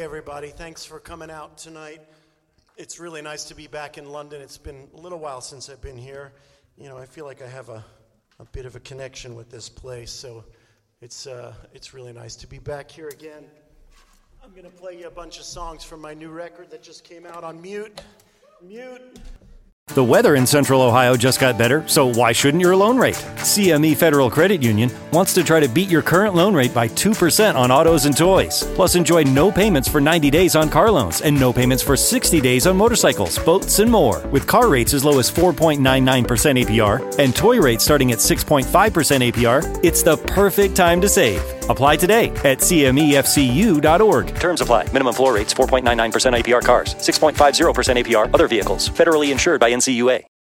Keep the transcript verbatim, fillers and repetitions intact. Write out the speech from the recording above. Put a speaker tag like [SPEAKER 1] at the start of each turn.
[SPEAKER 1] everybody. Thanks for coming out tonight. It's really nice to be back in London. It's been a little while since I've been here. You know, I feel like I have a, a bit of a connection with this place, so it's uh, it's really nice to be back here again. I'm going to play you a bunch of songs from my new record that just came out on Mute. Mute.
[SPEAKER 2] The weather in Central Ohio just got better, so why shouldn't your loan rate? C M E Federal Credit Union wants to try to beat your current loan rate by two percent on autos and toys. Plus, enjoy no payments for ninety days on car loans and no payments for sixty days on motorcycles, boats, and more. With car rates as low as four point nine nine percent A P R and toy rates starting at six point five percent A P R, it's the perfect time to save. Apply today at C M E F C U dot org. Terms apply. Minimum floor rates four point nine nine percent A P R cars, six point five zero percent A P R other vehicles. Federally insured by N C U A.